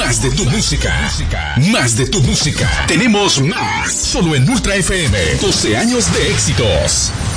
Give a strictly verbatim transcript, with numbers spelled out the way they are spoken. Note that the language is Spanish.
Más de tu música. Más de tu música. Tenemos más. Solo en Ultra F M. doce años de éxitos.